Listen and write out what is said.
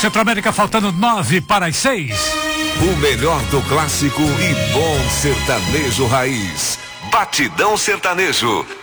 Centro-América, faltando 5:09. O melhor do clássico e bom sertanejo raiz. Batidão Sertanejo.